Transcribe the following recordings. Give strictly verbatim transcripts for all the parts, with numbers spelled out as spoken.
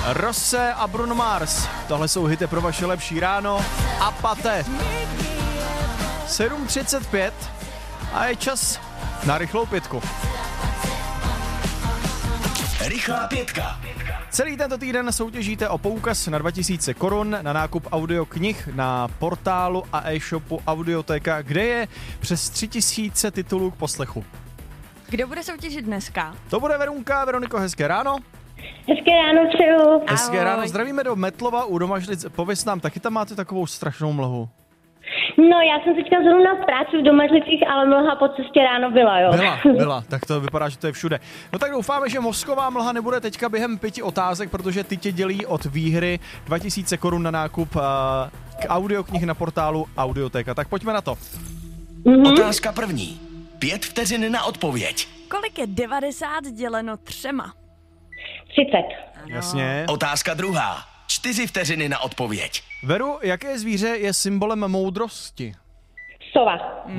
Rosse a Bruno Mars. Tohle jsou hity pro vaše lepší ráno. A Pate. sedm třicet pět a je čas na rychlou pětku. Rychlá pětka. Celý tento týden soutěžíte o poukaz na dva tisíce korun na nákup audioknih na portálu a e-shopu Audioteka, kde je přes tři tisíce titulů k poslechu. Kdo bude soutěžit dneska? To bude Verunka. Veroniko, hezké ráno. Hezké ráno přeju. Hezké Ahoj. ráno, zdravíme do Metlova u Domažlic. Pověz nám, taky tam máte takovou strašnou mlhu? No, já jsem teďka zrovna v práci v Domažlicích, ale mlha po cestě ráno byla, jo. Byla, byla, tak to vypadá, že to je všude. No tak doufáme, že mozková mlha nebude teďka během pěti otázek, protože ty tě dělí od výhry dva tisíce korun na nákup uh, k audioknih na portálu Audioteka. Tak pojďme na to. Mhm. Otázka první. Pět vteřin na odpověď. Kolik je devadesát děleno třema? třicet. Jasně. Otázka druhá. Čtyři vteřiny na odpověď. Veru, jaké zvíře je symbolem moudrosti? Sova.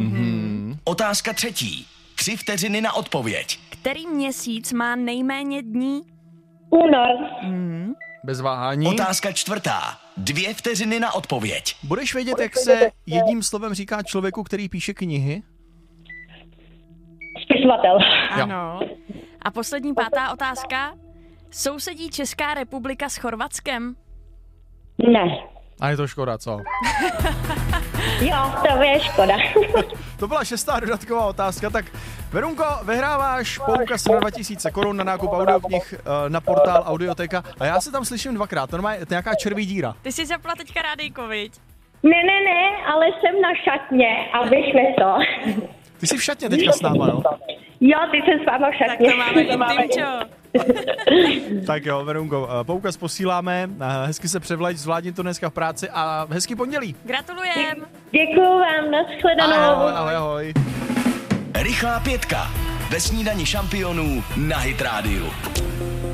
Otázka třetí. Tři vteřiny na odpověď. Který měsíc má nejméně dní? Únor. Bez váhání. Otázka čtvrtá. Dvě vteřiny na odpověď. Budeš vědět, jak se jedním slovem říká člověku, který píše knihy? Spisovatel. Ano. A poslední pátá otázka. Sousedí Česká republika s Chorvatskem? Ne. A je to škoda, co? Jo, to je škoda. To byla šestá dodatková otázka, tak Verunko, vyhráváš poukaz na dva tisíce korun na nákup audioknih na portál Audioteka a já se tam slyším dvakrát, normálně je to nějaká červí díra. Ty jsi zapla teďka rádejko, viď? Ne, ne, ne, ale jsem na šatně a vyšle to. Ty jsi v šatně teďka s náma, jo? Jo, ty jsem s váma v Tak šatně. to máme intimčo. Tak jo, Verunko, poukaz posíláme, hezky se převleď, zvládni to dneska v práci a hezký pondělí. Gratulujem. Děkuju vám, nashledanou. Ahoj, ahoj, ahoj. Rychlá pětka. Ve snídani šampionů na Hit Radio.